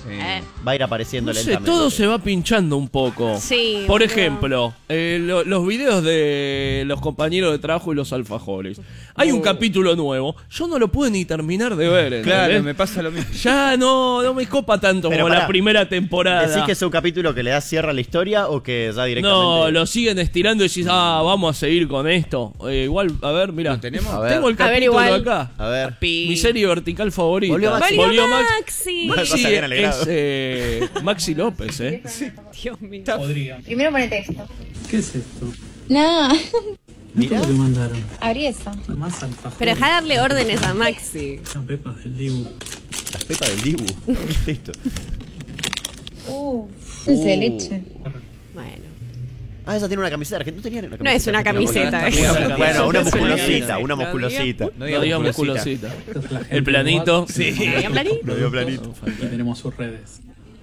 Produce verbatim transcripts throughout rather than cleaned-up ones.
Sí. Eh. Va a ir apareciendo No sé, lentamente. todo se va pinchando un poco. Sí. Por boludo. ejemplo, eh, lo- los videos de los compañeros de trabajo y los alfajores. Hay un Oh. capítulo nuevo. Yo no lo pude ni terminar de ver. ¿entendés? Claro, me pasa lo mismo. Ya no, no me copa tanto Pero como pará, la primera temporada. ¿Decís que es un capítulo que le da cierre a la historia o que ya directamente...? No, lo siguen estirando y decís, ah, vamos a seguir con esto. Eh, igual, a ver, mira. ¿Lo tenemos? A ver. Tengo el A ver, capítulo igual. acá. A ver. Mi serie vertical favorita. Volvió Maxi. Volvió Max- Maxi. Maxi Vas a bien alegrado. es eh, Maxi López, ¿eh? Dios mío. Primero pone texto. ¿Qué es esto? Nada. Mirá. ¿Qué me mandaron? Abrí eso. Más alfajores. Pero deja de darle órdenes a Maxi. Las pepas del Dibu. Las pepas del Dibu. ¿Qué es esto? Uh, dulce de leche. Bueno. Ah, esa tiene una camiseta argentina. ¿No tenía una No es una camiseta. Una es- camiseta. Bueno, una Sí, musculosita, sí. una musculosita. No No digas digas musculosita. musculosita. Esta es la gente El planito. de Sí. ¿Había planito? Lo dio planito. Y tenemos sus redes.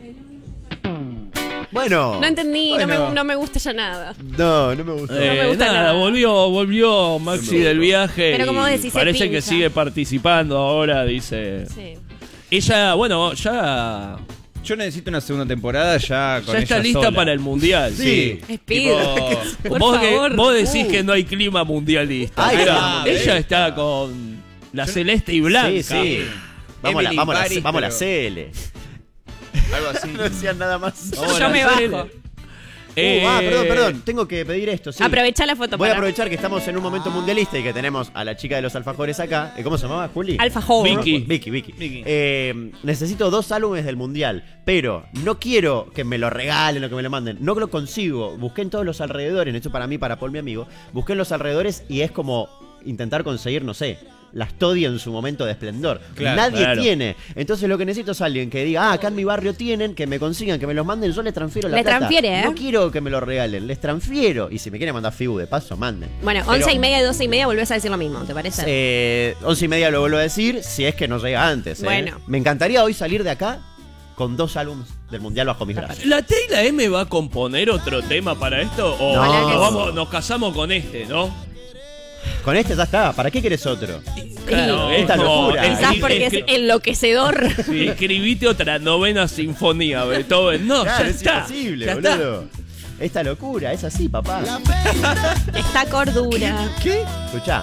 Bueno. No entendí, no, Bueno. me, no me gusta ya nada. No, no me gustó. Eh, No me gusta nada, nada. volvió, volvió Maxi del viaje. Pero como y decís, se parece que pincha. sigue participando ahora, dice. Sí. Ella, bueno, ya, Yo necesito una segunda temporada ya con ya está ella lista sola. para el mundial. Sí. Speed. Tipo, Por vos, que- favor. vos decís Uh. que no hay clima mundialista. Ay, pero va, ella ¿ves? está con la celeste y blanca. Sí, sí. Vamos a la, Emily vamos a la, Paris, vamos a la pero- C L. algo así. No decían nada más. Vamos a Yo la me C L. bajo. Eh, Uh, ah, perdón, perdón. Tengo que pedir esto. Sí. Aprovecha la foto Voy a para aprovechar que estamos en un momento mundialista y que tenemos a la chica de los alfajores acá. Eh, ¿Cómo se llamaba? Juli. Alfajor. Vicky. Vicky, Vicky. Vicky. Eh, necesito dos álbumes del mundial, pero no quiero que me lo regalen o que me lo manden. No lo consigo. Busqué en todos los alrededores, de hecho para mí, para Paul, mi amigo. Busqué en los alrededores y es como intentar conseguir, no sé, las Toddy en su momento de esplendor. Claro, Nadie claro. tiene. Entonces lo que necesito es alguien que diga, ah, acá en mi barrio tienen, que me consigan, que me los manden, yo les transfiero la Le plata. transfiere, ¿eh? No quiero que me lo regalen, les transfiero. Y si me quieren mandar Fibu de paso, manden. Bueno, Pero, once y media y doce y media volvés a decir lo mismo, ¿te parece? eh, once y media lo vuelvo a decir, si es que no llega antes. ¿eh? Bueno. Me encantaría hoy salir de acá con dos álbumes del mundial bajo mis brazos. ¿La T y la M va a componer otro tema para esto? ¿O No. nos, Ojalá que vamos, nos casamos con este, no? Con este ya está. ¿Para qué querés otro? Claro, esta es como- locura. es- Quizás es- porque es es- enloquecedor. Sí, escribite otra novena sinfonía, Beethoven. No, Claro, ya es está. imposible, ya está. boludo. Esta locura, es así, papá. Esta cordura. ¿Qué? Escuchá.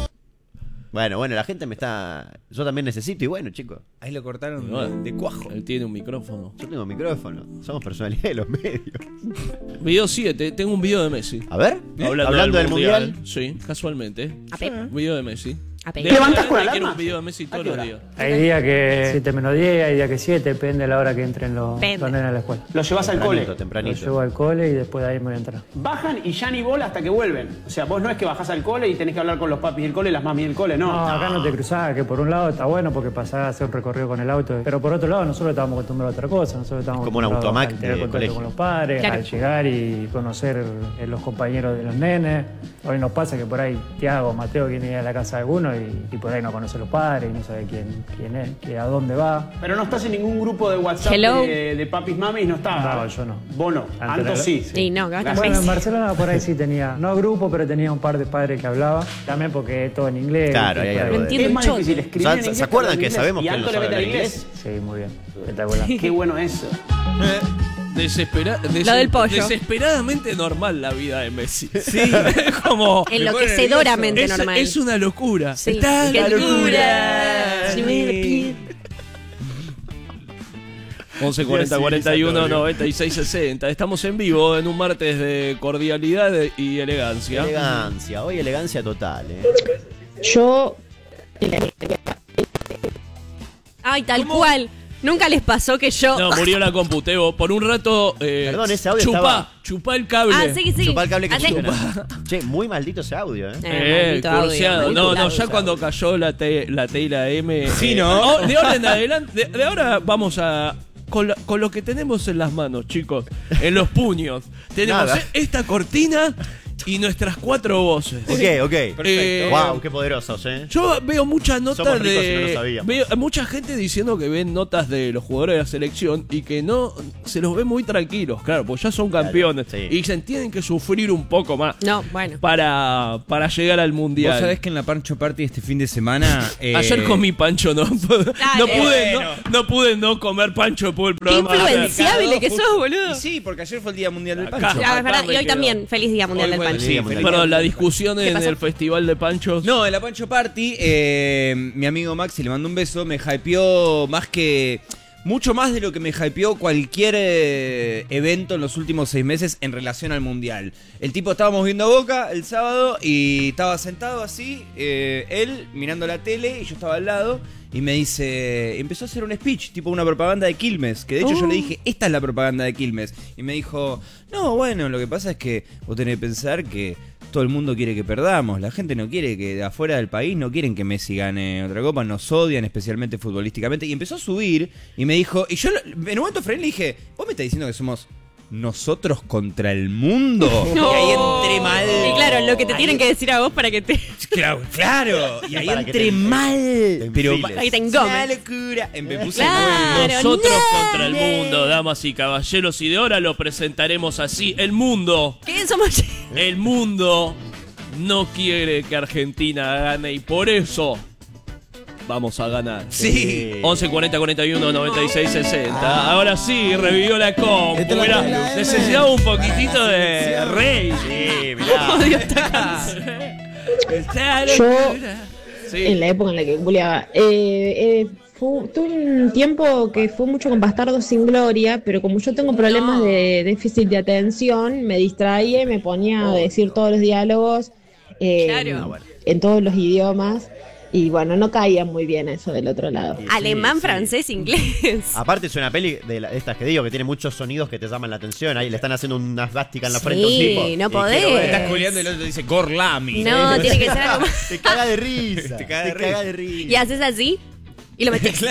Bueno, bueno, la gente me está... Yo también necesito y bueno, chicos. Ahí lo cortaron Bueno. de cuajo. Él tiene un micrófono. Yo tengo micrófono. Somos personalidad de los medios. Video siete, tengo un video de Messi. A ver, Hablando, del mundial. Sí, casualmente. A Pep. Un video de Messi. A Pep. De- ¿Levantas con de- alarma? quiero un video de Messi todos los días. Hay días que siete menos diez, hay días que siete, depende de la hora que entren los, Depende. los nenes a la escuela. Lo llevas al Tempranito, cole. Los tempranito. llevo al cole y después de ahí me voy a entrar. Bajan y ya ni bola hasta que vuelven. O sea, vos no es que bajás al cole y tenés que hablar con los papis del cole y las mamis del cole, no. No, acá no te cruzás, que por un lado está bueno porque pasás a hacer un recorrido con el auto, pero por otro lado nosotros estamos acostumbrados a otra cosa, nosotros estamos Como un acostumbrados automac a tener de contacto colegio. con los padres, Claro. al llegar y conocer eh, los compañeros de los nenes. Hoy nos pasa que por ahí Tiago, Mateo viene a la casa de alguno y, y por ahí no conoce a los padres y no sabe quién, quién es, que a dónde va. Pero no estás en ningún grupo de WhatsApp Hello. de, de papis mamis, no estás. No, yo no. Vos no. Antes Anto era- sí. Sí, no, que va a estar Bueno, en Messi. Barcelona por ahí sí tenía, no grupo, pero tenía un par de padres que hablaba, también porque es todo en inglés. Claro, ¿viste? hay Por algo ahí- de- entiendo Es un más choto. difícil escribir ¿Se- en se inglés acuerdan hablar que en sabemos inglés? que ¿Y él no Anto le sabe mete al hablar inglés? Sí, muy bien. Espectacular. Qué bueno eso. Desespera des- Lo del pollo. Desesperadamente normal la vida de Messi. Sí. Es como. Enloquecedoramente es, normal. es una locura. Sí. Está ¡Qué la locura! Si me Sí. once cuarenta cuarenta y uno noventa y seis sesenta. Estamos en vivo en un martes de cordialidad y elegancia. Elegancia, hoy elegancia total, ¿eh? Yo. Ay, tal cual. Nunca les pasó que yo. No, murió la compu, Tebo. Por un rato. Eh, Perdón, ese audio chupá, estaba- chupá el cable. Ah, sí, sí. Chupá el cable que Hace- funciona. Che, muy maldito ese audio, ¿eh? Eh, Eh, maldito audio, curseado. maldito No, no, audio. ya cuando cayó la T, la T y la M. Sí, eh, ¿no? oh, de ahora en adelante, de, de ahora vamos a. Con, la- con lo que tenemos en las manos, chicos, en los puños. Tenemos Nada. esta cortina y nuestras cuatro voces. Ok, ok. Eh, Wow, qué poderosos, ¿eh? Yo veo muchas notas Somos ricos y no lo de. sabíamos. Veo mucha gente diciendo que ven notas de los jugadores de la selección y que no se los ve muy tranquilos, claro, porque ya son campeones. sí. Y dicen tienen que sufrir un poco más No, bueno. para, para llegar al mundial. Vos sabés que en la Pancho Party este fin de semana. eh, Ayer comí pancho, no, no pude, bueno. no, no pude no comer pancho después del Qué programa. influenciable que justo- sos, boludo. Y sí, porque ayer fue el Día Mundial del Acá. Pancho. Ah, es verdad. me Y hoy quedo. también. Feliz Día Mundial Hoy del fue el Pancho. Día Sí, Mundial. Perdón, la discusión en pasó? el Festival de Panchos. No, en la Pancho Party, eh, mi amigo Maxi, le mando un beso, me hypeó más que... Mucho más de lo que me hypeó cualquier eh, evento en los últimos seis meses en relación al Mundial. El tipo, estábamos viendo a Boca el sábado y estaba sentado así, eh, él mirando la tele y yo estaba al lado y me dice, empezó a hacer un speech, tipo una propaganda de Quilmes, que de hecho yo le dije, esta es la propaganda de Quilmes. Y me dijo, no, bueno, lo que pasa es que vos tenés que pensar que todo el mundo quiere que perdamos, la gente no quiere que de afuera del país no quieren que Messi gane otra copa, nos odian especialmente futbolísticamente. Y empezó a subir y me dijo, y yo en un momento frené y le dije, ¿vos me estás diciendo que somos nosotros contra el mundo? No. Y ahí entré mal. Y claro, lo que te Ahí- tienen que decir a vos para que te. Claro, claro. Y ahí Para que entré te- mal. te Pero enfiles. Ahí te una engomes. locura. Me puse Claro. muy- Nosotros no, contra el mundo, damas y caballeros, y de ahora lo presentaremos así. El mundo, ¿Qué somos? el mundo no quiere que Argentina gane y por eso vamos a ganar. Sí. once cuarenta cuarenta y uno noventa y seis sesenta. Ahora sí, revivió la compu. Mirá, necesitaba un poquitito de rey. Sí, mirá. Odio esta canción. Yo, Sí. en la época en la que googleaba, eh, eh, fu- tuve un tiempo que fue mucho con Bastardos sin Gloria, pero como yo tengo problemas de déficit de atención, me distraía y me ponía a decir todos los diálogos eh, Claro. en todos los idiomas. Y bueno, no caía muy bien eso del otro lado. Sí, Alemán, sí. francés, inglés. Aparte es una peli de la- estas que digo, que tiene muchos sonidos que te llaman la atención. Ahí le están haciendo una svástica en la Sí, frente a un tipo. no y podés. quiero ver. Estás culiando y el otro dice Gorlami. No, tiene que ser algo más. Te caga de risa. Te caga de risa. de risa. Y haces así y lo metes.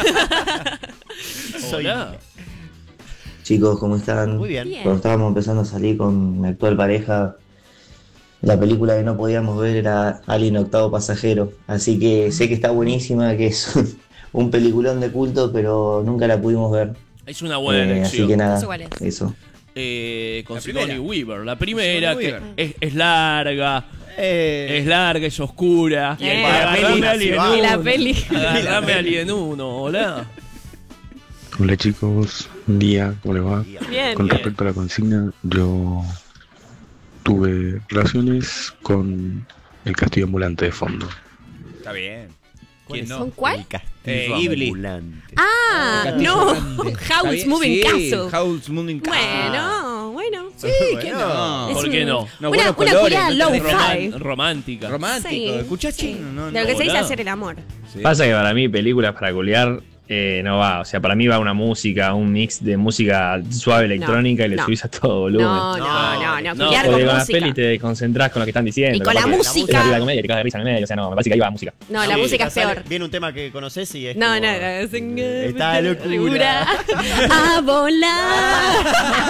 Soy- Hola. Chicos, ¿cómo están? Muy bien. Bien. Cuando estábamos empezando a salir con mi actual pareja, la película que no podíamos ver era Alien Octavo Pasajero. Así que sé que está buenísima, que es un, un peliculón de culto, pero nunca la pudimos ver. Es una buena Eh, elección. así que nada, ¿Eso cuál es? eso. Eh, con La Sigourney primera. Weaver. La primera, Sigourney que Weaver. es, es larga, Eh, es larga, es oscura. Y el- Agarrame la Alien peli- Y la uno. peli. Agarrame Alien uno, hola. Hola chicos, buen día, ¿cómo les va? Bien. Con Bien. respecto a la consigna, yo tuve relaciones con el castillo ambulante de fondo. Está bien. ¿Cuál ¿Quién es? no? ¿Con cuál? El castillo Eh, Ghibli. ambulante. Ah, Castillo no. grande. ¿Está House bien? Moving Sí, Castle. House Moving Castle. Bueno, bueno. Sí, Bueno. ¿quién no? Es ¿Por un- qué no? No, una buenos una colores, culiada no low tenés fi. Roman- romántica. Romántico. Sí, ¿Escuchás sí. chino? No, De no. lo que se dice Hola. hacer el amor. Sí. Pasa que para mí películas para culiar eh, no va. O sea, para mí va una música, un mix de música suave electrónica y le no. subís a todo volumen. No, no, no, no. no. Culiar Porque con con las música. pelis te desconcentrás con lo que están diciendo. Y con la capaz que música. Es la vida de comedia, te cagas de risa en el medio. O sea, no, me parece que ahí va música. No, la música es sale- peor. Viene un tema que conoces y es No, como- no, no. es en- Está locura. A volar.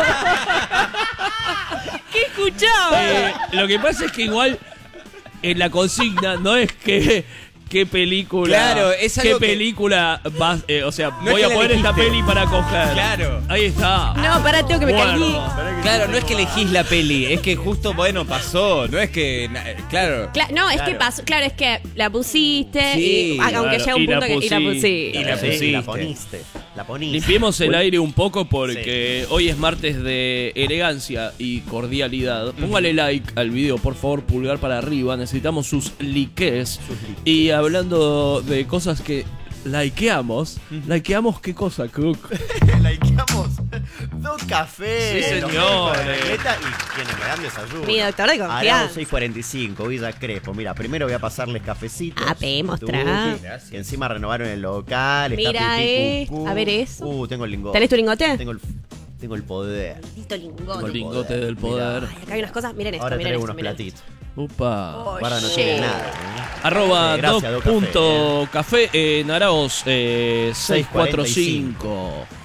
¿Qué escuchaba? Eh, lo que pasa es que igual en la consigna no es que qué película Claro, es qué algo que- película vas, eh, o sea, es voy que a la poner esta elegiste. peli para coger. Claro. Ahí está. No, pará, tengo que me Bueno. caí. Claro, no es que elegís la peli, es que justo, bueno, pasó. No es que. na- Claro. Cla- no, es Claro. que pasó. Claro, es que la pusiste. Sí, y, aunque claro, llega un y la punto que. Y la pusiste. pusiste. Y la Sí, pusiste. la poniste. La poniste. Limpiemos el aire un poco porque hoy es martes de elegancia y cordialidad. Póngale like al video, por favor, pulgar para arriba. Necesitamos sus likes. Y hablando de cosas que likeamos, likeamos qué cosa, Cook. Likeamos dos cafés. Sí, los señores. médicos de Regleta y quienes me dan desayuno. Mi doctor de Arao confianza. seiscientos cuarenta y cinco, Villa Crespo. Mira, primero voy a pasarles cafecitos. Ah, pe, mostrá. Tuki, que encima renovaron el local. Está Mira, pipí, eh. cucú. A ver eso. Uh, tengo el lingote. ¿Tenés tu lingote? Tengo el, tengo el poder. Listo, lingote. El lingote del poder. Ay, acá hay unas cosas. Miren esto, Ahora miren traigo esto. unos Miren platitos. Upa. Oh, Ahora no shit. tiene nada. ¿eh? Arroba Eh, gracias, doc Doc punto café en Araos eh, seiscientos cuarenta y seiscientos cuarenta y cinco.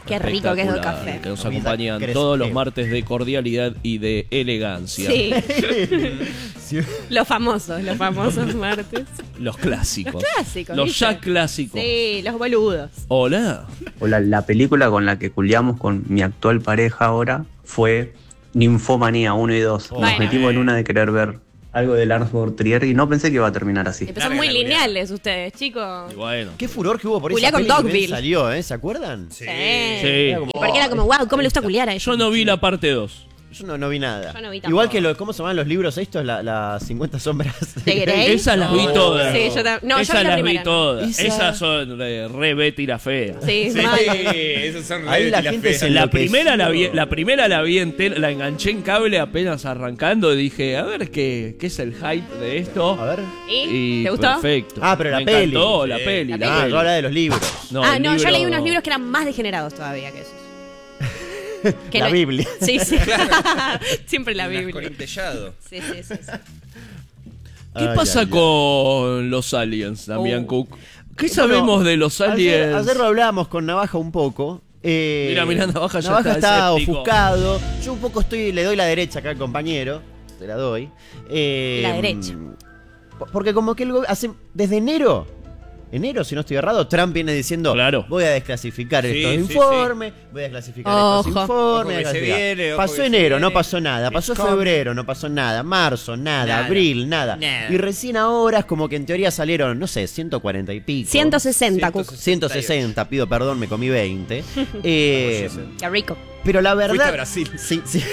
Qué rico que es el café. Que nos Comida acompañan crece. todos los martes de cordialidad y de elegancia. Sí. Los famosos, los famosos martes. Los clásicos. Los clásicos. Los ¿viste? ya clásicos. Sí, los boludos. Hola. Hola, la película con la que culiamos con mi actual pareja ahora fue Ninfomanía uno y dos. Nos Bueno. metimos en una de querer ver algo de Lars von Trier y no pensé que iba a terminar así. Pero son muy lineales ustedes, chicos. Y bueno. Qué furor que hubo por Culiá esa con peli que Dogville. bien salió, ¿eh? ¿Se acuerdan? Sí. Sí. Y porque era como, wow, ¿cómo le gusta culiar a ella? Yo no vi la parte dos. Yo no, no vi nada. Yo no vi Igual tampoco. que los, ¿cómo se llaman los libros estos? La- Las cincuenta sombras ¿De Grey? Esas las vi No. todas. Sí, yo tam- no, yo Esas vi la las vi primera. todas. Esa- Esas son re, re Betty la fea. Sí, Sí, mal. esos son Ahí re la de gente fe. se La enloqueció. primera la vi, la primera la vi entera, la enganché en cable apenas arrancando y dije, a ver qué, qué es el hype de esto. A ver. ¿Y? Y ¿Te gustó? perfecto. Ah, pero la Me peli. encantó, la Sí. peli. La la Ah, peli. yo hablaba de los libros. No, ah, el no, yo libro- leí unos libros que eran más degenerados todavía que esos. Que La no- Biblia. Sí, sí. Siempre la Biblia. Corintellado. Sí, sí, sí. sí. ¿Qué Ay, pasa ay, ay. con los aliens, Damián Oh. Cook? ¿Qué sabemos Bueno, de los Ayer, aliens? ayer lo hablábamos con Navaja un poco. Eh, Mira, mira, Navaja ya Navaja está está escéptico. ofuscado. Yo un poco estoy, le doy la derecha acá al compañero. Te la doy. Eh, La derecha. Porque como que el go- hace desde enero, enero si no estoy errado, Trump viene diciendo, Claro. voy a desclasificar Sí, estos sí, informes, voy a desclasificar Ojo. estos informes. Ojo voy a que se desclasificar". viene, ojo pasó que se enero, no viene. pasó nada. Pasó It's coming. febrero, no pasó nada. Marzo, nada. Nada. Abril, nada. Nada. Y recién ahora es como que en teoría salieron, no sé, ciento cuarenta y pico. ciento sesenta, Cook. ciento sesenta, pido perdón, me comí veinte. Eh, Qué rico. pero la Fuiste verdad. a Brasil. Sí, sí.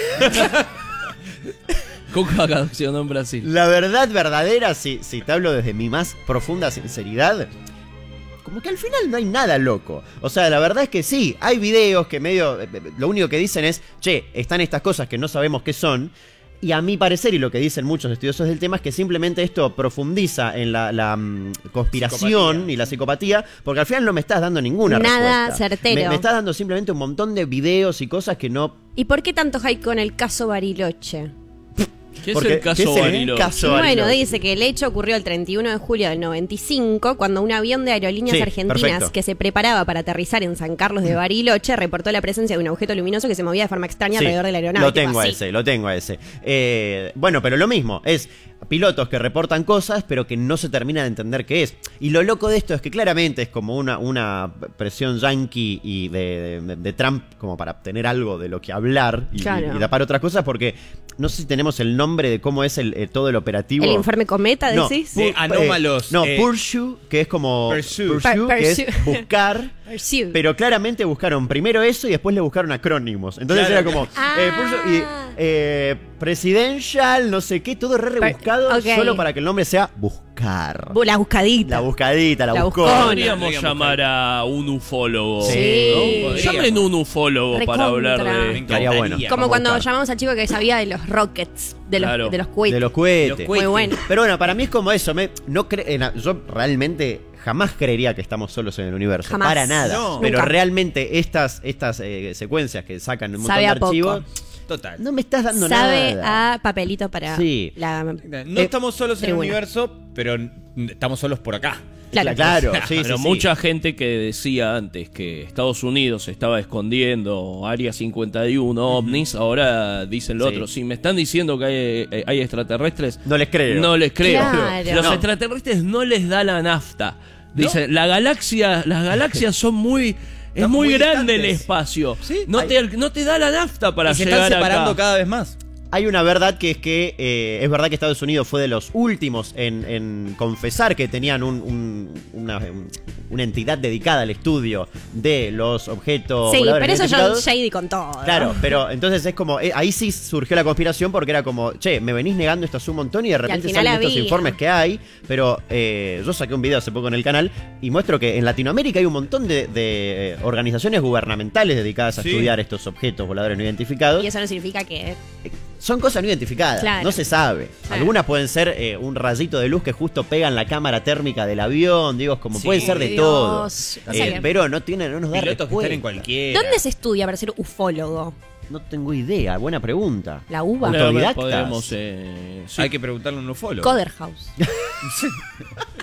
Cook accionó en Brasil. La verdad verdadera, si, si te hablo desde mi más profunda sinceridad, como que al final no hay nada loco. O sea, la verdad es que sí, hay videos que medio. eh, Lo único que dicen es, che, están estas cosas que no sabemos qué son. Y a mi parecer, y lo que dicen muchos estudiosos del tema, es que simplemente esto profundiza en la, la, mm, conspiración Psicopatía. y la psicopatía, porque al final no me estás dando ninguna Nada respuesta. certero. Me, me estás dando simplemente un montón de videos y cosas que no. ¿Y por qué tanto hype con el caso Bariloche? ¿Qué es porque- el caso ¿qué es el Bariloche? caso Bueno, Bariloche? dice que el hecho ocurrió el treinta y uno de julio del noventa y cinco, cuando un avión de aerolíneas Sí, argentinas perfecto. que se preparaba para aterrizar en San Carlos de Bariloche reportó la presencia de un objeto luminoso que se movía de forma extraña Sí, alrededor de la aeronave. Lo tipo tengo a así. ese, lo tengo a ese. Eh, bueno, pero lo mismo, es pilotos que reportan cosas, pero que no se termina de entender qué es. Y lo loco de esto es que claramente es como una, una presión yankee y de, de- de Trump como para tener algo de lo que hablar y, Claro. y tapar otras cosas, porque no sé si tenemos el nombre de cómo es el, eh, todo el operativo. El informe Cometa, No, decís. De Pur- anómalos. eh, no, eh, Pursue, que es como. Pursue. Pursue, Per- que es pursue. buscar. Pursue. Pero claramente buscaron primero eso y después le buscaron acrónimos. Entonces Claro. era como. Ah. eh, Pursue y, eh, Presidential, no sé qué, todo re rebuscado ok. solo para que el nombre sea buscar. Bu- La buscadita. La buscadita, la, La buscó. buscona. Podríamos Digamos, llamar a un ufólogo. Sí. ¿no? Llamen un ufólogo para Recontra. hablar Me de. Estaría bueno. encantaría. Como Vamos a cuando buscar. llamamos al chico que sabía de los rockets, de los, Claro. de los cohetes. De los cohetes. Los Muy bueno. Pero bueno, para mí es como eso. Me, no cre- en- yo realmente jamás creería que estamos solos en el universo. Jamás. Para nada. No. Pero Nunca. realmente estas, estas eh, secuencias que sacan un montón Sabe de a poco. archivos. Total. No me estás dando Sabe nada. a papelito para Sí. la... No Eh, estamos solos en el tribuna. universo, pero n- estamos solos por acá. Claro. Claro, sí, Pero sí, sí. mucha gente que decía antes que Estados Unidos estaba escondiendo Área cincuenta y uno ovnis, ahora dicen lo Sí. otro. Si me están diciendo que hay, eh, hay extraterrestres, No les creo. no les creo. Claro. Los No. extraterrestres no les da la nafta. Dicen, la galaxia, las galaxias son muy... Es Están muy, muy grande el distantes. espacio. Sí. No, Hay- te, no te da la nafta para Y se llegar están separando acá. cada vez más. Hay una verdad que es que eh, es verdad que Estados Unidos fue de los últimos en, en confesar que tenían un- un- una, un- una entidad dedicada al estudio de los objetos Sí, voladores pero eso no John identificados. Shady con todo. Claro, pero entonces es como, eh, ahí sí surgió la conspiración porque era como, che, me venís negando esto hace un montón y de repente final salen estos había. informes que hay, pero eh, yo saqué un video hace poco en el canal y muestro que en Latinoamérica hay un montón de, de, eh, organizaciones gubernamentales dedicadas a Sí. estudiar estos objetos voladores no identificados. Y eso no significa que... Son cosas no identificadas, Claro. no se sabe. Claro. Algunas pueden ser eh, un rayito de luz que justo pega en la cámara térmica del avión, digo, como Sí. pueden ser de Dios. todo. O sea Eh, que- pero no tiene, no nos da Pilotos que están en respuesta. cualquiera. ¿Dónde se estudia para ser ufólogo? No tengo idea, buena pregunta. La uva. Podemos- Autodidactas. podemos, eh, sí. Hay que preguntarle a un ufólogo. Coderhouse.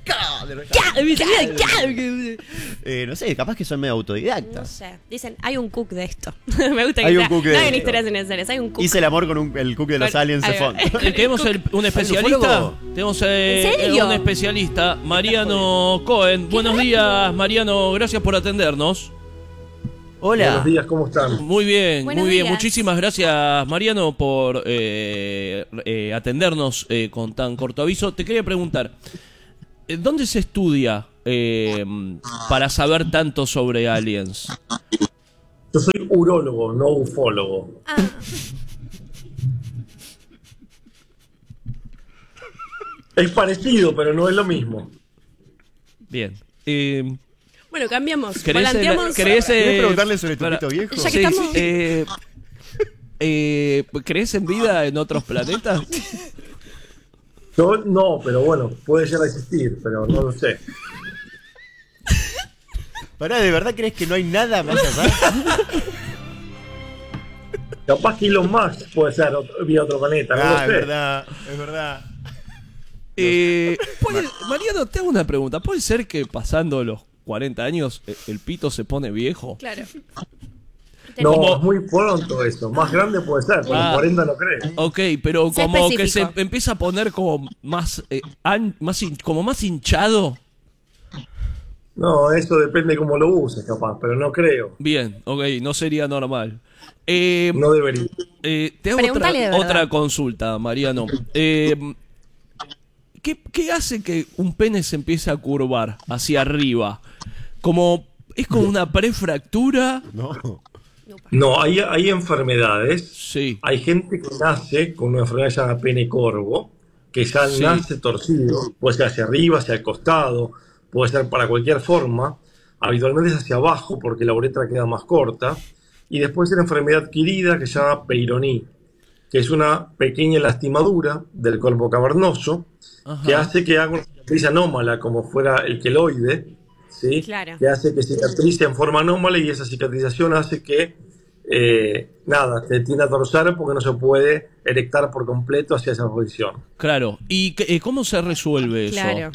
Eh, no sé, capaz que son medio No autodidactas. sé. Dicen, hay un cook de esto. Me gusta que Hay sea. un cook de no hay esto. historias innecesarias, hay un cook. Hice el amor con un- el cookie de los Con- aliens de ahí va. fondo. Eh, Tenemos el- un especialista. ufólogo? Tenemos eh, ¿En serio? un especialista, Mariano Cohen. Buenos días, Mariano. Gracias por atendernos. Hola. Buenos días, ¿cómo están? Muy bien, Buenos muy bien. días. Muchísimas gracias, Mariano, por eh, eh, atendernos eh, con tan corto aviso. Te quería preguntar, eh, ¿dónde se estudia eh, para saber tanto sobre aliens? Yo soy urólogo, no ufólogo. Ah, Es parecido, pero no es lo mismo. Bien. Eh, bueno, cambiamos. ¿Querés, Volanteamos. ¿querés, eh, ¿Querés preguntarle sobre tu para- pito viejo? Ya que Sí, estamos- sí, eh, eh, ¿crees en vida en otros planetas? Yo no, pero bueno, puede llegar a existir, pero no lo sé. Pará, ¿de verdad crees que no hay nada más allá? Capaz que Elon Musk puede ser otro, vía otro planeta, no Ah, lo es sé. verdad, es verdad. Eh, puede- Mariano, te hago una pregunta. ¿Puede ser que pasando los cuarenta años eh, el pito se pone viejo? Claro. No, Como- es muy pronto eso. Más grande puede ser, pero Ah. cuarenta no creo. Ok, pero Sea como que se específico. empieza a poner como más, eh, an- más hin- como más hinchado. No, eso depende cómo lo uses, capaz, pero no creo. Bien, ok, no sería normal. Eh, No debería. eh, te hago otra, Pregúntale de verdad. otra consulta, Mariano. Eh, ¿qué, qué hace que un pene se empiece a curvar hacia arriba? Como es como una prefractura. No. No, hay, hay enfermedades. Sí. Hay gente que nace con una enfermedad que se llama pene corvo, que ya Sí. nace torcido, puede ser hacia arriba, hacia el costado, puede ser para cualquier forma. Habitualmente es hacia abajo porque la uretra queda más corta. Y después hay una enfermedad adquirida que se llama peironí, que es una pequeña lastimadura del cuerpo cavernoso Ajá. que hace que haga una cicatriz anómala como fuera el queloide, ¿sí? Claro. Que hace que cicatrice en forma anómala y esa cicatrización hace que eh, nada, te tiende a torcer porque no se puede erectar por completo hacia esa posición. Claro. ¿Y qué- eh, cómo se resuelve eso? Claro.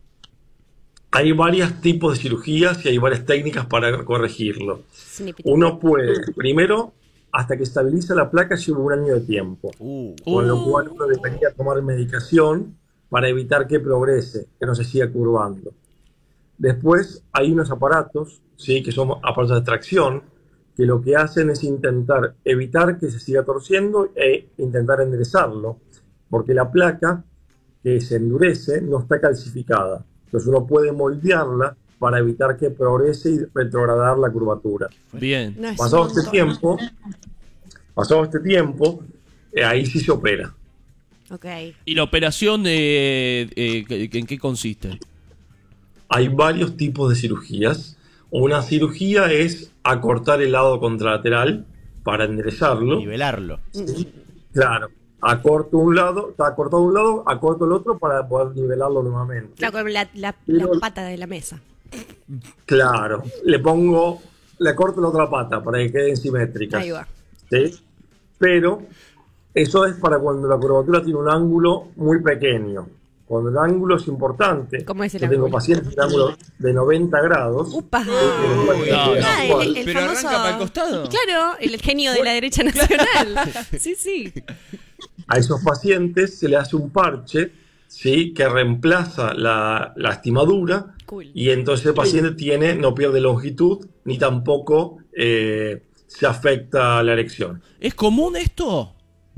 Hay varios tipos de cirugías y hay varias técnicas para corregirlo. Snippet. Uno puede, primero, hasta que estabiliza la placa lleva un año de tiempo, Uh, con lo cual uno debería tomar medicación para evitar que progrese, que no se siga curvando. Después hay unos aparatos, ¿sí? Que son aparatos de tracción, que lo que hacen es intentar evitar que se siga torciendo e intentar enderezarlo, porque la placa que se endurece no está calcificada. Entonces uno puede moldearla para evitar que progrese y retrogradar la curvatura. Bien. No, es Pasado un este montón. tiempo, pasado este tiempo, eh, ahí sí se opera. Ok. ¿Y la operación eh, eh, en qué consiste? Hay varios tipos de cirugías. Una cirugía es acortar el lado contralateral para enderezarlo. nivelarlo. Claro, acorto un lado, está acortado un lado, acorto el otro para poder nivelarlo nuevamente. Claro, con la, la, Pero- la pata de la mesa. Claro, le pongo, le corto la otra pata para que queden simétricas. Ahí va. ¿Sí? Pero eso es para cuando la curvatura tiene un ángulo muy pequeño. Cuando el ángulo es importante, ¿Cómo es el yo tengo ángulo? pacientes de ángulo de noventa grados. ¡Upa! que- Uy, que- no, que- no. Ah, que- el, el Pero famoso... arranca para el costado. Claro, el genio de la derecha nacional. Sí, sí. A esos pacientes se le hace un parche, ¿sí? Que reemplaza la la lastimadura. Cool. Y entonces el paciente tiene, no pierde longitud ni tampoco eh, se afecta la erección. ¿Es común esto?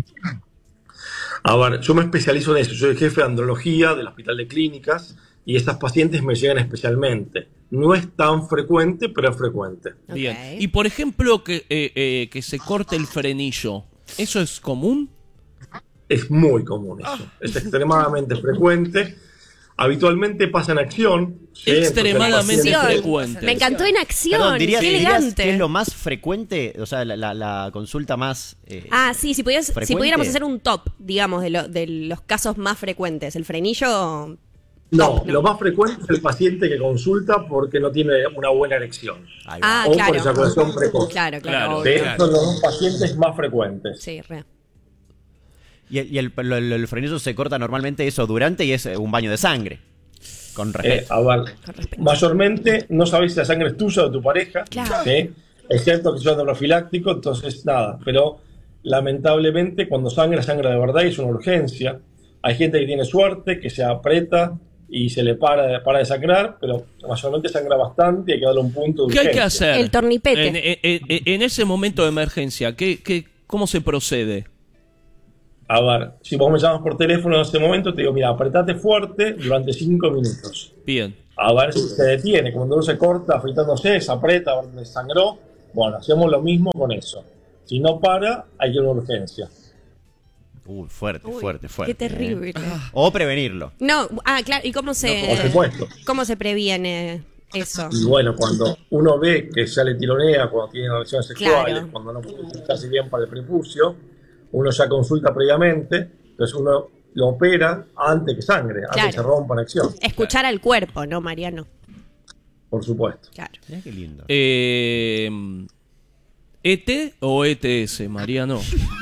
A ver, yo me especializo en eso. Yo soy jefe de andrología del Hospital de Clínicas y estas pacientes me llegan especialmente. No es tan frecuente, pero es frecuente. Bien. Ok. Y por ejemplo, que, eh, eh, que se corte el frenillo. ¿Eso es común? Es muy común eso. Es extremadamente frecuente. Habitualmente pasa en acción. ¿sí? Extremadamente Entonces, el paciente- frecuente. Me encantó en acción. Perdón, dirías, Qué dirías elegante. que es lo más frecuente, o sea, la, la- la consulta más... eh, Ah, sí, si, pudieras- si ¿frecuente? pudiéramos hacer un top, digamos, de, lo- de los casos más frecuentes. El frenillo... No, lo más frecuente es el paciente que consulta porque no tiene una buena erección. ahí va. Ah, O por claro. eyaculación precoz. Claro, claro. Claro, obvio. De claro. hecho, son los dos pacientes más frecuentes. Sí, re. Y, el, y el, lo- lo- el frenillo se corta normalmente eso durante y es eh, un baño de sangre. Con respeto. Eh, a ver, mayormente no sabes si la sangre es tuya o de tu pareja. Claro. ¿sí? Es cierto que es un profiláctico, entonces nada. Pero lamentablemente cuando sangra, sangra de verdad y es una urgencia. Hay gente que tiene suerte, que se aprieta y se le para, para de sangrar, pero mayormente sangra bastante y hay que darle un punto de ¿Qué hay urgencia. que hacer? El tornipete. En, en- en- en ese momento de emergencia, ¿qué, qué, ¿cómo se procede? A ver, si vos me llamas por teléfono en ese momento, te digo, mira, apretate fuerte durante cinco minutos. Bien. A ver si se detiene. Cuando uno se corta afeitándose, se aprieta, a ver dónde sangró. Bueno, hacemos lo mismo con eso. Si no para, hay que ir a una urgencia. Uy, fuerte, Uy, fuerte, fuerte. qué terrible. ¿eh? O prevenirlo. No, ah, claro. ¿Y cómo se, Por supuesto. cómo se previene eso? Y bueno, cuando uno ve que ya le tironea, cuando tiene relaciones sexuales, Claro. cuando no puede sentarse bien para el prepucio, uno ya consulta previamente, entonces uno lo opera antes que sangre, antes Claro. que se rompa la acción. Escuchar al cuerpo, ¿no, Mariano? Por supuesto. Claro. Mirá qué lindo. Eh, ¿E T o E T S, Mariano?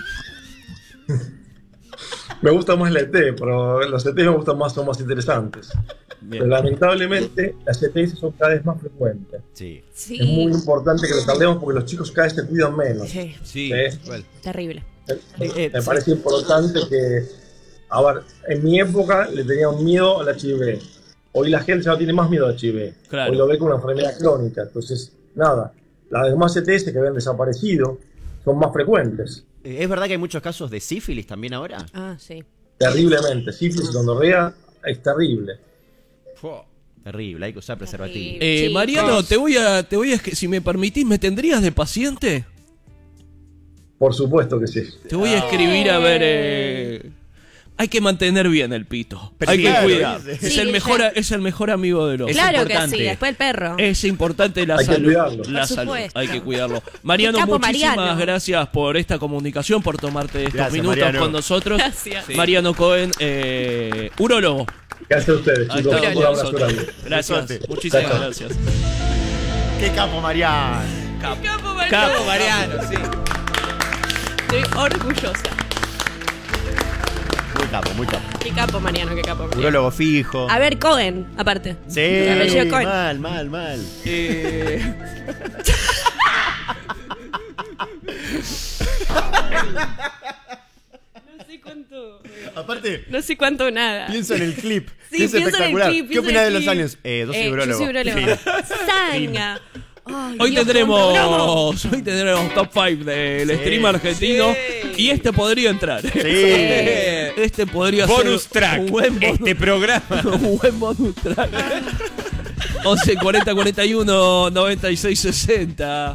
Me gusta más la E T, pero los E T me gustan más, son más interesantes. Pero lamentablemente las E T S son cada vez más frecuentes. Sí. Sí. Es muy importante que lo tardemos porque los chicos cada vez se cuidan menos. Sí. Sí, ¿Eh? igual. Terrible. Eh, Me parece importante que, a ver, en mi época le tenían miedo al H I V. Hoy la gente ya no tiene más miedo al H I V. Claro. Hoy lo ve como una enfermedad crónica. Entonces, nada, las demás E T S que habían desaparecido son más frecuentes. ¿Es verdad que hay muchos casos de sífilis también ahora? Ah, sí. Terriblemente. Sífilis y gonorrea es terrible. Terrible, hay que usar preservativo. Eh, Chicos. Mariano, te voy a, te voy a, si me permitís, ¿me tendrías de paciente? Por supuesto que sí. Te voy a escribir a ver. eh, Hay que mantener bien el pito. Pero Hay sí, que claro, cuidar. dice. Es Sí, el mejor, dice. es el mejor amigo del hombre. Claro que importante. sí, después el perro. Es importante la Hay que salud. cuidarlo. La Por salud. supuesto. Hay que cuidarlo. Mariano, Qué capo, muchísimas Mariano. gracias por esta comunicación, por tomarte estos Gracias, minutos Mariano. con nosotros. Gracias. Sí. Mariano Cohen, eh, urólogo. Gracias a ustedes, Ahí chicos. está, Un con abrazo nosotros. grande. Gracias. Suerte. Muchísimas Chao, chao. gracias. ¡Qué capo, Mariano! Capo, Mariano. Capo Mariano, sí. Estoy orgullosa. Muy capo, muy capo. Qué capo, Mariano, qué capo. Mariano. Urólogo fijo. A ver, Cohen, aparte. Sí, El apellido Cohen. mal, mal, mal. Eh, No sé cuánto. Aparte, No sé cuánto nada. pienso en el clip. Sí, que es pienso en el espectacular. clip, ¿Qué pienso en opinas de el los clip. años? Eh, yo soy Eh, urólogo. Yo soy urólogo. Fin. Saña. Ay, Hoy Dios, tendremos, cuánto hoy tendremos top cinco del Sí, stream argentino sí. y este podría entrar. Sí. Este podría Bonus ser track. un buen bonus, Este programa. un buen bonus track. once cuarenta cuarenta y uno noventa y seis sesenta.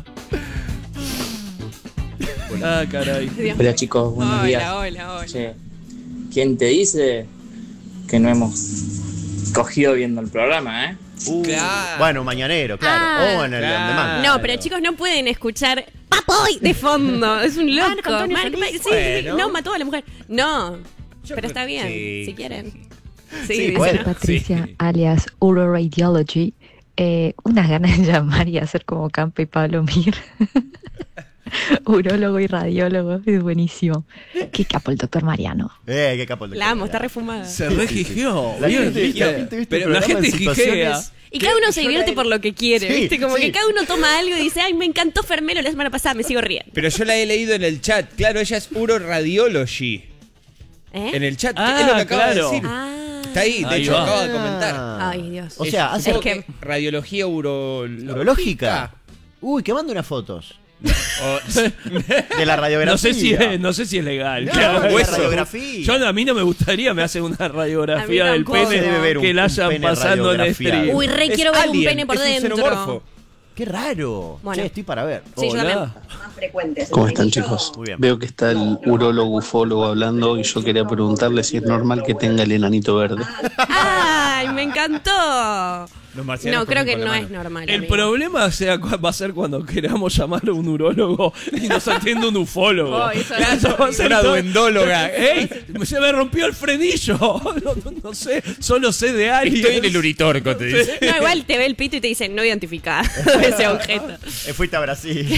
Ah, caray. Dios. Hola chicos, buenos Hola, días. hola, hola. Che, ¿quién te dice que no hemos cogido viendo el programa, eh? Uh, Claro. Bueno, mañanero, claro. Ah, o en el claro. on demand. No, pero chicos no pueden escuchar Papoy de fondo. Es un loco. con Antonio Mal- Solís. sí, sí, Bueno. no, mató a la mujer. No, pero está bien, sí. si quieren. Sí, Sí, dice, bueno. ¿no? Patricia, alias Uroradiology. Eh, unas ganas de llamar y hacer como Campa y Pablo Mir. Urólogo y radiólogo, es buenísimo. Qué capo el doctor Mariano. Eh, qué capo el La amo, está refumada. Se regigió. La Bien, gente, ¿viste? la gente, viste, Pero la programa gente en gijea. situaciones- Y cada uno se yo divierte la- por lo que quiere, Sí, ¿viste? Como sí. que cada uno toma algo y dice, ay, me encantó Fermelo la semana pasada, me sigo riendo. Pero yo la he leído en el chat. Claro, ella es Uroradiology. ¿Eh? En el chat. Ah, es lo que acaba claro. de decir. Ah. Está ahí, de Ahí hecho, va. acaba de comentar. Ay, Dios. O sea, hace es Supongo que- que radiología uro... urológica. Uy, que manda unas fotos. O- De la radiografía. No sé si es, no sé si es legal. No, Claro, de la eso. radiografía. Yo no- a mí no me gustaría, me hacen una radiografía A mí del tampoco. pene Debe ver un- que la un hayan pene pasando en radiografiado. stream. Uy, re Es quiero ver un alien, pene por es un dentro. xenomorfo. Qué raro. Bueno. Che, estoy para ver. Sí, yo Hola. también. ¿Cómo están chicos? Muy bien. Veo que está el urólogo ufólogo hablando y yo quería preguntarle si es normal que tenga el enanito verde. Ay, me encantó. Los marcianos No, creo ponen que con la no mano. es normal. El amigo. problema sea, va a ser cuando queramos llamar a un urólogo y nos atiende un ufólogo. Oh, eso Claro, no. va a ser Una todo- duendóloga. ¡Ey! Se me rompió el frenillo. No, no- no sé, solo sé de aliens. Estoy en el uritorco, te dice. No, igual te ve el pito y te dice no identificado ese objeto. Eh, fuiste a Brasil.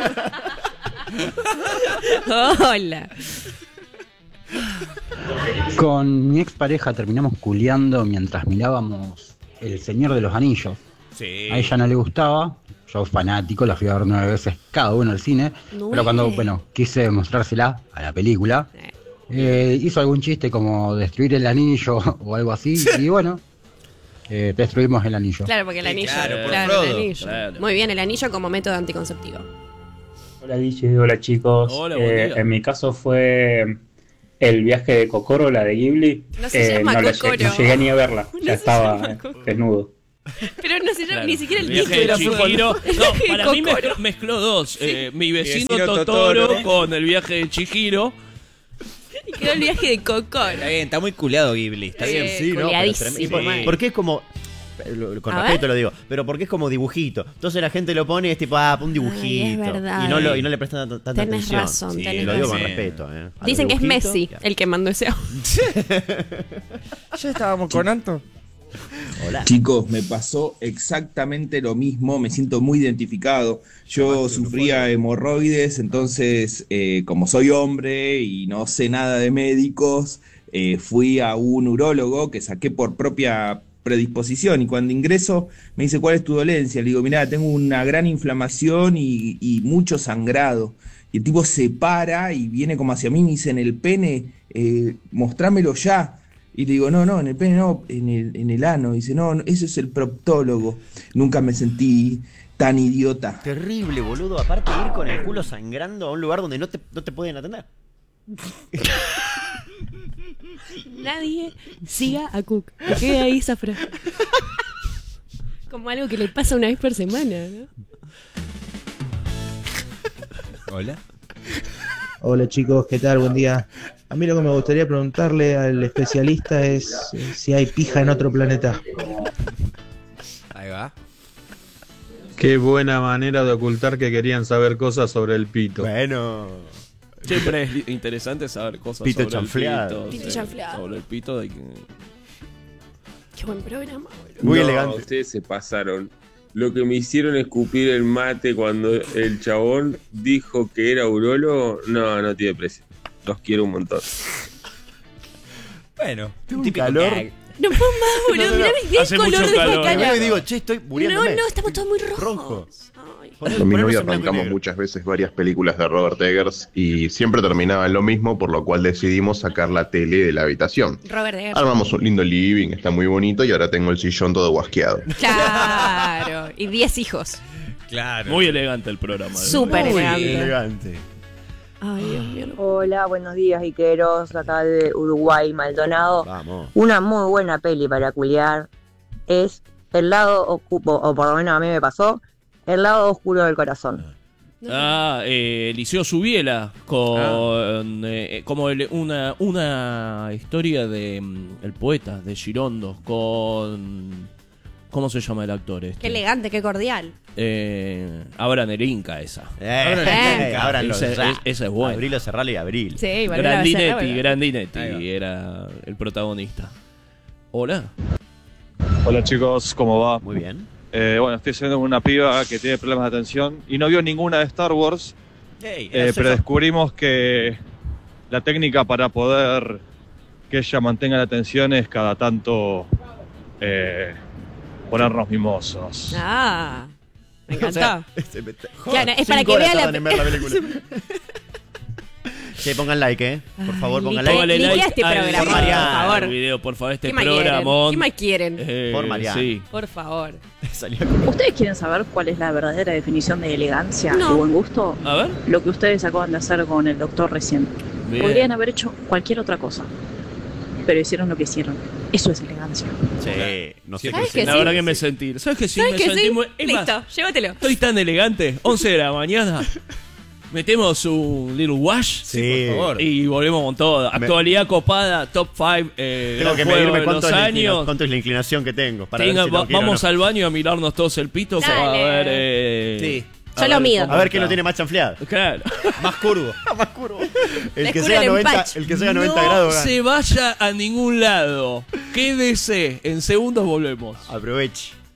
Hola. Con mi expareja terminamos culeando mientras mirábamos El Señor de los Anillos. Sí. A ella no le gustaba, yo fanático, la fui a ver nueve veces cada uno al cine, No pero cuando, es. bueno, quise mostrársela a la película, eh, hizo algún chiste como destruir el anillo o algo así, y bueno, eh, destruimos el anillo. Claro, porque el Sí, anillo. claro, por claro, el Frodo. anillo. Claro. Muy bien, el anillo como método anticonceptivo. Hola Dice, hola chicos. Hola, buen Eh, día. en mi caso fue el viaje de Kokoro, la de Ghibli. No se llama no, la Kokoro. lle- no llegué ni a verla, No ya se estaba llama eh, Kokoro. desnudo. Pero no se llama Claro. ni siquiera el viaje de título. Chihiro. El No, viaje de para mí Kokoro. mezcló, mezcló dos. Eh, mi vecino, vecino Totoro, Totoro. con el viaje de Chihiro. Y quedó el viaje de Kokoro. Está bien, está muy culeado Ghibli. Está Sí. bien. Sí, ¿no? Pero Culiadísimo, trem- y por- mal. Porque es como. lo- Con A respeto ver. lo digo, pero porque es como dibujito. Entonces la gente lo pone y es tipo, ah, un dibujito. Ay, es verdad, y, no lo, eh. y no le prestan t- tanta Tenés atención. razón, Sí, tenés lo digo con razón. respeto. Eh. A Dicen que los es dibujitos, Messi ya. el que mandó ese audio. Ya estábamos con Anto. Hola. Chicos, me pasó exactamente lo mismo, me siento muy identificado. Yo sufría hemorroides, entonces eh, como soy hombre y no sé nada de médicos, eh, fui a un urólogo que saqué por propia predisposición y cuando ingreso me dice, ¿cuál es tu dolencia? Le digo, mirá, tengo una gran inflamación y, y mucho sangrado. Y el tipo se para y viene como hacia mí y me dice, en el pene, eh, mostrámelo ya. Y le digo, no, no, en el pene no, en el, en el ano. Y dice, no, no, eso es el proctólogo. Nunca me sentí tan idiota. Terrible, boludo. Aparte de ir con el culo sangrando a un lugar donde no te, no te pueden atender. Nadie siga a Cook. Me queda ahí esa frase. Como algo que le pasa una vez por semana, ¿no? Hola. Hola chicos, ¿qué tal? Buen día. A mí lo que me gustaría preguntarle al especialista es eh, si hay pija en otro planeta. Ahí va. Qué buena manera de ocultar que querían saber cosas sobre el pito. Bueno. Siempre es interesante saber cosas Pito sobre chanfleado. el pito. Pito sí, chanfleado. Sobre el pito de que... Qué buen programa. Muy No, elegante. Ustedes se pasaron. Lo que me hicieron escupir el mate cuando el chabón dijo que era urólogo, no, no tiene precio. Los quiero un montón. Bueno, un típico calor. gag. No puedo más, boludo. No, no, no. Mirá mi- mirá el Hace color mucho de calor. esta cara. Primero digo, che, estoy No, muriéndome. no, estamos todos muy rojos. Rojo. Ay. Poné- Con mi ponernos novia en blanco y arrancamos negro. muchas veces varias películas de Robert Eggers y siempre terminaba en lo mismo, por lo cual decidimos sacar la tele de la habitación. Robert Eggers. Armamos un lindo living, está muy bonito y ahora tengo el sillón todo guasqueado. Claro. Y diez hijos. Claro. Muy elegante el programa. ¿eh? Súper Muy elegante. elegante. Ay, Dios mío. no. Hola, buenos días, Iqueros, acá de Uruguay, Maldonado. Vamos. Una muy buena peli para culiar es El lado ocupo, o por lo menos a mí me pasó, El lado oscuro del corazón. Ah, eh, Eliseo Subiela con eh, como el- una, una historia de mm, el poeta de Girondos con ¿cómo se llama el actor este? Qué elegante, qué cordial. Eh, Abran el Inca esa. Eh, Eh. ábranlo Ese- ya. es- ese es bueno. Abrilo, cerralo y abril. Sí, Valeria Becerra, Grandinetti, bueno. Grandinetti Ahí va. era el protagonista. Hola. Hola chicos, ¿cómo va? Muy bien. Eh, bueno, estoy saliendo con una piba que tiene problemas de atención y no vio ninguna de Star Wars, Hey, eh, era pero eso. descubrimos que la técnica para poder que ella mantenga la atención es cada tanto eh, ponernos mimosos. Ah, me O encantó. sea, se me- Claro, es Cinco para que horas vea la tardan en ver la película. Che, pongan like, eh. Por favor, pongan like. like. Póngale Linkea like este al- programa, por favor. al video, por favor, este ¿Qué más quieren? programón. ¿Qué más quieren? Eh, Por Mariana. sí. Por favor. Salía con- ¿Ustedes quieren saber cuál es la verdadera definición de elegancia No. y buen gusto? A ver. Lo que ustedes acaban de hacer con el doctor recién. Bien. Podrían haber hecho cualquier otra cosa, pero hicieron lo que hicieron. Eso es elegancia. Che, no sé ¿Sabes qué que La sí? verdad que me sentí. ¿Sabes que sí? ¿Sabes Me que sentí sí? muy. Es más, Listo, llévatelo. estoy tan elegante. once de la mañana. Metemos un little wash. Sí, por favor. Y volvemos con todo. Actualidad copada, top cinco. Eh, Tengo gran que juego medirme de cuánto los es, la inclina- años. cuánto es la inclinación que tengo. Para Tenga- ver si lo va- quiero o vamos no. al baño a mirarnos todos el pito. Dale. A ver, eh, Sí. a Yo ver lo mido. cómo A ver está. quién lo tiene más chanfleado. Claro. Más curvo. Más curvo. El que Descubre sea el noventa, empache. el que sea noventa no grados. gana. se vaya a ningún lado. Quédese. En segundos volvemos. Aproveche.